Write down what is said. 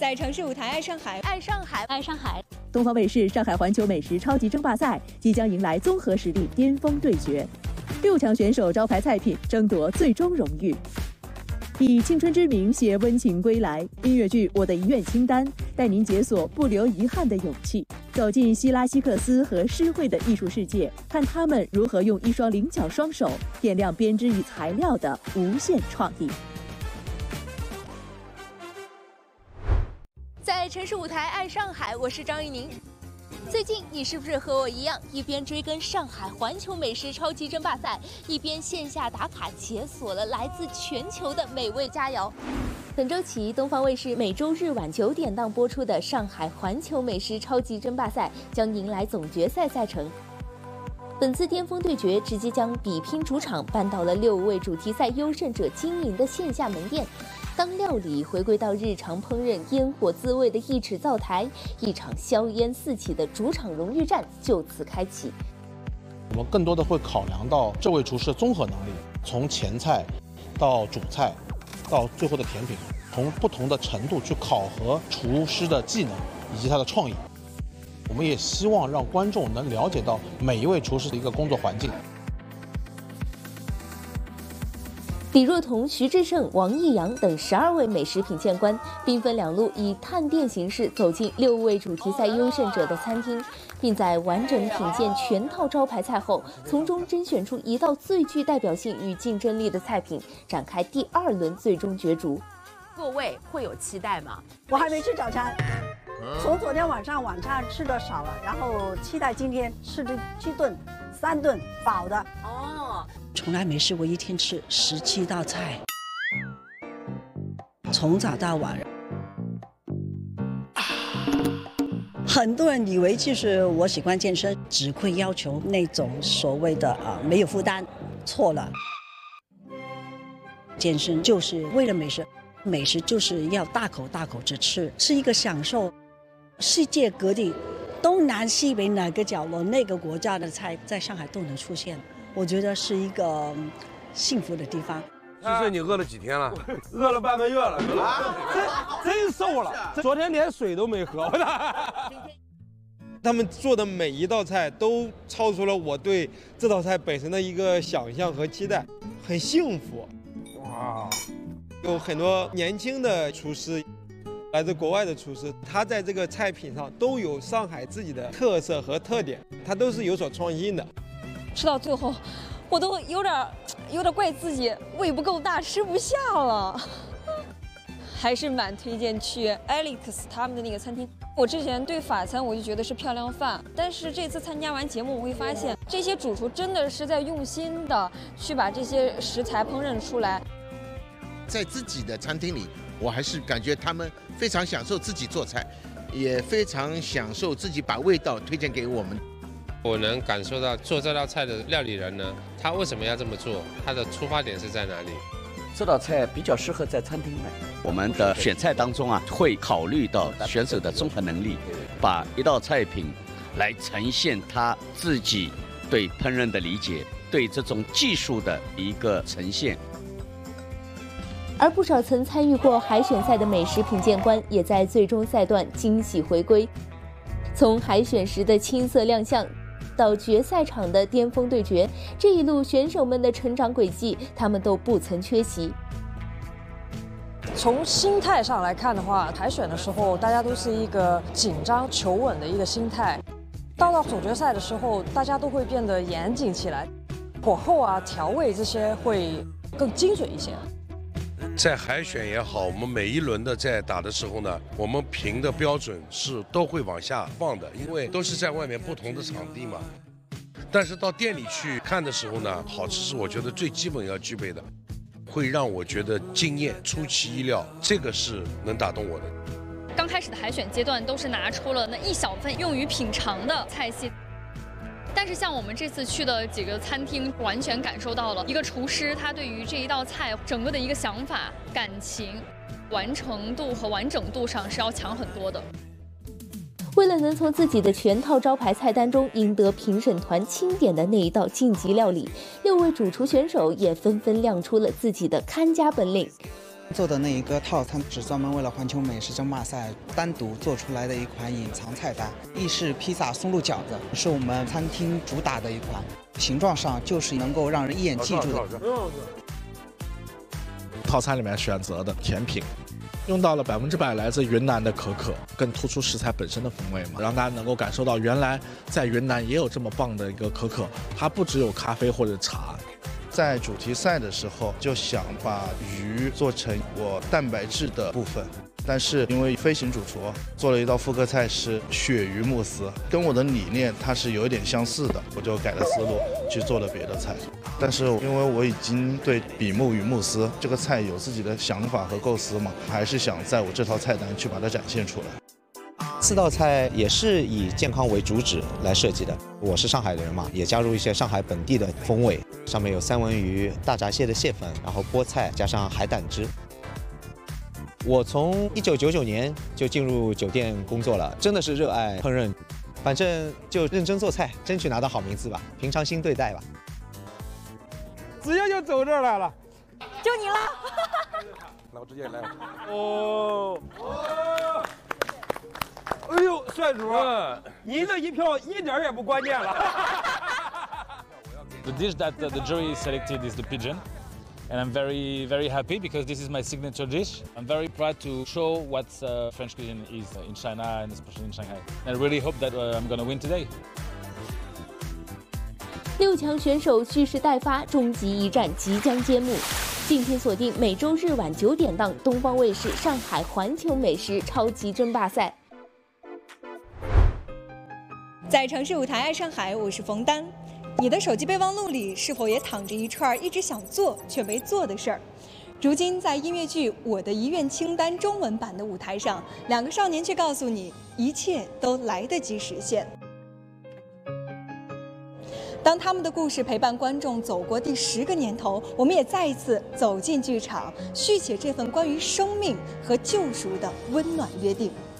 在城市舞台爱上海，爱上海，爱上海。 东方卫视上海环球美食超级争霸赛即将迎来综合实力巅峰对决，6强选手招牌菜品争夺最终荣誉。以青春之名携温情归来，音乐剧《我的遗愿清单》带您解锁不留遗憾的勇气，走进希拉希克斯和诗慧的艺术世界，看他们如何用一双灵巧双手点亮编织与材料的无限创意。 在城市舞台爱上海，我是张玉宁。最近你是不是和我一样，一边追跟上海环球美食超级争霸赛，一边线下打卡解锁了来自全球的美味佳肴？本周起，东方卫视每周日晚9点档播出的上海环球美食超级争霸赛将迎来总决赛赛程。本次巅峰对决直接将比拼主场搬到了6位主题赛优胜者经营的线下门店。当料理回归到日常烹饪烟火滋味的一尺灶台，一场硝烟四起的主场荣誉战就此开启。 我们更多的会考量到这位厨师的综合能力，从前菜到主菜到最后的甜品，从不同的程度去考核厨师的技能以及他的创意。我们也希望让观众能了解到每一位厨师的一个工作环境。 李若彤、徐志胜、王毅阳等12位美食品鉴官兵分2路，以探店形式走进6位主题赛优胜者的餐厅，并在完整品鉴全套招牌菜后，从中甄选出一道最具代表性与竞争力的菜品，展开第2轮最终角逐。 各位会有期待吗？ 我还没吃早餐，从昨天晚上吃的少了，然后期待今天吃的7顿、3顿饱的。 哦， 从来没试过一天吃17道菜，从早到晚。很多人以为就是我喜欢健身，只会要求那种所谓的没有负担，错了。健身就是为了美食，美食就是要大口大口着吃，是一个享受。世界各地，东南西北哪个角落、那个国家的菜，在上海都能出现。我觉得是一个幸福的地方。 其实你饿了几天了？ 饿了半个月了，真瘦了。昨天连水都没喝。 他们做的每一道菜都超出了我对这道菜本身的一个想象和期待，很幸福。哇！有很多年轻的厨师，来自国外的厨师，他在这个菜品上都有上海自己的特色和特点，他都是有所创新的。 吃到最后，我都有点怪自己胃不够大，吃不下了。还是蛮推荐去 Alex 他们的那个餐厅。我之前对法餐我就觉得是漂亮饭，但是这次参加完节目，我会发现这些主厨真的是在用心的去把这些食材烹饪出来。 在自己的餐厅里，我还是感觉他们非常享受自己做菜，也非常享受自己把味道推荐给我们。 我能感受到做这道菜的料理人呢，他为什么要这么做？他的出发点是在哪里？ 这道菜比较适合在餐厅卖。我们的选菜当中会考虑到选手的综合能力，把一道菜品来呈现他自己对烹饪的理解，对这种技术的一个呈现。 而不少曾参与过海选赛的美食品鉴官，也在最终赛段惊喜回归。从海选时的青涩亮相，到决赛场的巅峰对决，这一路选手们的成长轨迹，他们都不曾缺席。 从心态上来看的话，海选的时候大家都是一个紧张求稳的一个心态，到总决赛的时候，大家都会变得严谨起来，火候调味这些会更精准一些。 在海选也好，我们每一轮的在打的时候呢，我们评的标准是都会往下放的，因为都是在外面不同的场地嘛。但是到店里去看的时候呢，好吃是我觉得最基本要具备的，会让我觉得惊艳、出其意料，这个是能打动我的。 刚开始的海选阶段都是拿出了那一小份用于品尝的菜系。但是像我们这次去的几个餐厅，完全感受到了一个厨师他对于这一道菜整个的一个想法、感情、完成度和完整度上是要强很多的。 为了能从自己的全套招牌菜单中赢得评审团钦点的那一道晋级料理，6位主厨选手也纷纷亮出了自己的看家本领。 做的那一个套餐是专门为了环球美食争霸赛单独做出来的一款隐藏菜单。意式披萨松露饺子是我们餐厅主打的一款，形状上就是能够让人一眼记住的。 套餐里面选择的甜品，用到了100%来自云南的可可，更突出食材本身的风味嘛，让大家能够感受到原来在云南也有这么棒的一个可可，它不只有咖啡或者茶。 在主题赛的时候，就想把鱼做成我蛋白质的部分，但是因为飞行主厨做了一道复刻菜是鳕鱼慕斯，跟我的理念它是有一点相似的，我就改了思路去做了别的菜。但是因为我已经对比目鱼慕斯这个菜有自己的想法和构思嘛，还是想在我这套菜单去把它展现出来。 4道菜也是以健康为主旨来设计的。我是上海人嘛，也加入一些上海本地的风味。上面有三文鱼、大闸蟹的蟹粉，然后菠菜加上海胆汁。我从1999年就进入酒店工作了，真的是热爱烹饪，反正就认真做菜，争取拿到好名次吧，平常心对待吧。 直接就走这儿来了， 就你了。 那我直接来了。哦。哎呦，帅主，您这一票一点也不关键了。 The dish that the jury selected is the pigeon, and I'm very, very happy because this is my signature dish. I'm very proud to show what French cuisine is in China and especially in Shanghai. And I really hope that I'm going to win today. 6强选手蓄势待发，终极一战即将揭幕。敬请锁定每周日晚9点档东方卫视上海环球美食超级争霸赛。 在城市舞台爱上海，我是冯丹。你的手机备忘录里是否也躺着一串一直想做却没做的事儿？如今在音乐剧《我的遗愿清单》中文版的舞台上，2个少年却告诉你，一切都来得及实现。当他们的故事陪伴观众走过第10个年头，我们也再一次走进剧场，续写这份关于生命和救赎的温暖约定。